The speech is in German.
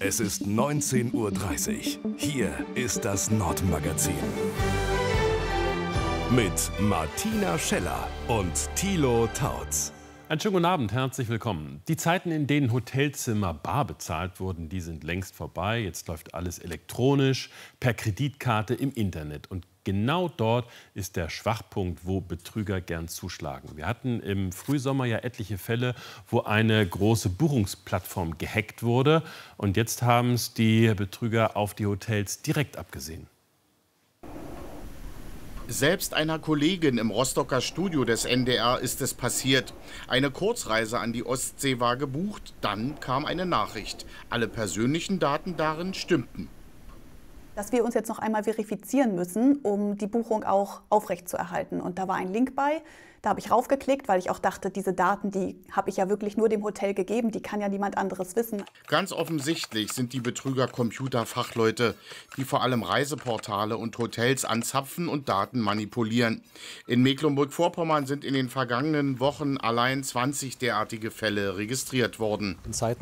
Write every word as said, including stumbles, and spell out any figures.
Es ist neunzehn Uhr dreißig. Hier ist das Nordmagazin. Mit Martina Scheller und Thilo Tautz. Einen schönen guten Abend, herzlich willkommen. Die Zeiten, in denen Hotelzimmer bar bezahlt wurden, die sind längst vorbei. Jetzt läuft alles elektronisch, per Kreditkarte im Internet. Und genau dort ist der Schwachpunkt, wo Betrüger gern zuschlagen. Wir hatten im Frühsommer ja etliche Fälle, wo eine große Buchungsplattform gehackt wurde. Und jetzt haben es die Betrüger auf die Hotels direkt abgesehen. Selbst einer Kollegin im Rostocker Studio des N D R ist es passiert. Eine Kurzreise an die Ostsee war gebucht, dann kam eine Nachricht. Alle persönlichen Daten darin stimmten. Dass wir uns jetzt noch einmal verifizieren müssen, um die Buchung auch aufrechtzuerhalten. Und da war ein Link bei, da habe ich raufgeklickt, weil ich auch dachte, diese Daten, die habe ich ja wirklich nur dem Hotel gegeben, die kann ja niemand anderes wissen. Ganz offensichtlich sind die Betrüger Computerfachleute, die vor allem Reiseportale und Hotels anzapfen und Daten manipulieren. In Mecklenburg-Vorpommern sind in den vergangenen Wochen allein zwanzig derartige Fälle registriert worden. In Zeiten